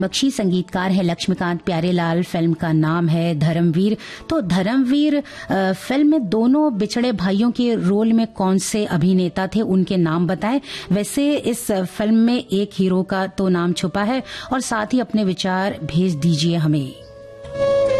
बख्शी संगीतकार है लक्ष्मीकांत प्यारेलाल। फिल्म का नाम है धर्मवीर। तो धर्मवीर फिल्म में दोनों बिछड़े भाइयों के रोल में कौन से अभिनेता थे, उनके नाम बताएं। वैसे इस फिल्म में एक हीरो का तो नाम छुपा है और साथ ही अपने विचार भेज दीजिए हमें।